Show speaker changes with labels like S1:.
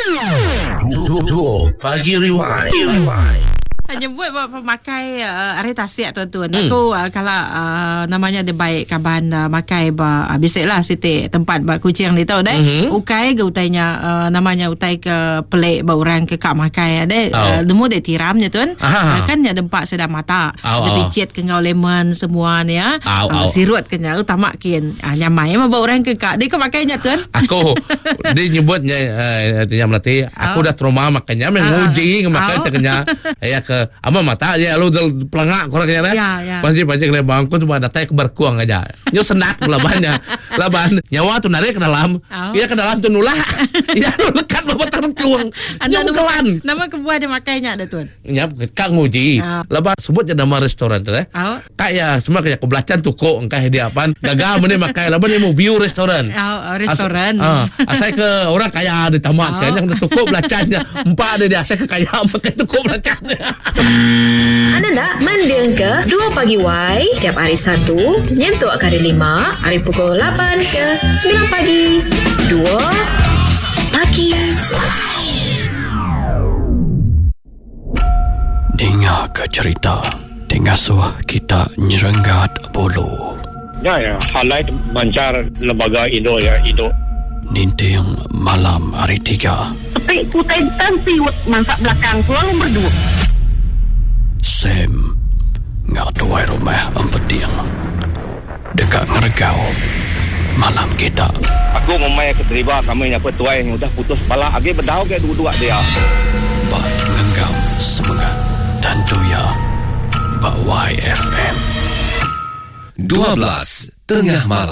S1: Pagi Rewind.
S2: Hanya buat pemakai air tasik tuan-tuan. Aku kalau namanya dia baik kaban makai bisalah siti tempat kucing ni tahu deh. Ukai ke utainya namanya utai ke pelik ba orang ke kak makai ada demo dia tiramnya tuan. Kan ya dempak sedang mata. Dia picit ke ngau lemon semua ni ya. Sirut kenya utama kin nyamai mah ba orang ke kak. Dia ke makainya tuan.
S1: Aku dia nyebutnya artinya melati. Aku dah trauma makanya menguji makai caknya ya ke ama mata ya lu pelengak korang kaya panci-panci ke bangku cuma datang ke berkuang aja nyo senat labannya laban nyawa tu narik ke dalam ya ke dalam tu nulah ya lu lekat bapak terkuang nyo kelan
S2: nama kebuah dia makainya ada tuan
S1: ya kak nguji laban sebutnya nama restoran tu kayak semua kayak kebelacan tuko engkau dia apaan gagal meni makai laban dia mau view restoran
S2: restoran
S1: asal ke orang kaya di tamak kayaknya tuko belacannya empat dia asal ke kaya makai tuko belacannya.
S3: Anda nak mendeng ke 2 pagi Y tiap hari Sabtu nyentuh hari 5 hari pukul 8 ke 9 pagi 2 pagi.
S4: Dengar ke cerita dengar suah kita nyerenggat bulu
S5: ya highlight mancar lembaga Indo
S4: Ninting malam hari 3
S6: Tapi kutai tansi masak belakang selalu berdua
S4: Sam ngak tuai rumah empetiang dekat ngeregau malam kita.
S5: Aku memang keterima kami yang petuai yang udah putus bala agi berdau ke dua-dua dia.
S4: Bak ngenggam semangat tentu ya Bak YFM
S7: 12 tengah malam.